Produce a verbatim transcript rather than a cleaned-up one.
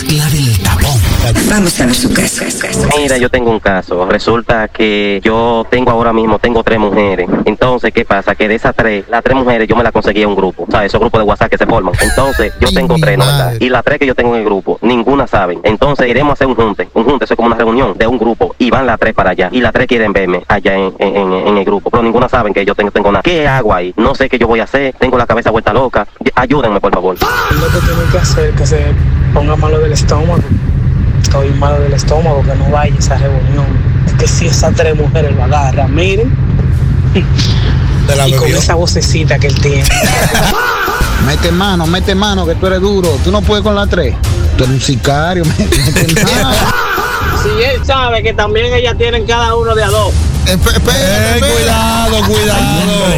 mezclar el tapón. Vamos a ver su caso. Mira, yo tengo un caso. Resulta que yo tengo ahora mismo, tengo tres mujeres. Entonces, ¿qué pasa? Que de esas tres, las tres mujeres yo me las conseguí en un grupo. ¿Sabes? Esos grupos de WhatsApp que se forman. Entonces, yo tengo tres, ¿no? ¿Verdad? Y las tres que yo tengo en el grupo, ninguna saben. Entonces, iremos a hacer un junte. Un junte, eso es como una reunión de un grupo. Y van las tres para allá. Y las tres quieren verme allá en, en, en el grupo. Pero ninguna saben que yo tengo, tengo nada. ¿Qué hago ahí? No sé qué yo voy a hacer. Tengo la cabeza vuelta loca. Ayúdenme, por favor. Lo que tiene que hacer es que se ponga malo del estómago. Estoy malo del estómago, que no vaya a esa reunión. Es que si esas tres mujeres lo agarran, miren. ¿Te la y con bebió? esa vocecita que él tiene. Mete mano, mete mano, que tú eres duro. Tú no puedes con la tres. Tú eres un sicario, mete, mete mano. Si él sabe que también ellas tienen cada uno de a dos. Espe- espérate, Eh, espérate. cuidado, cuidado.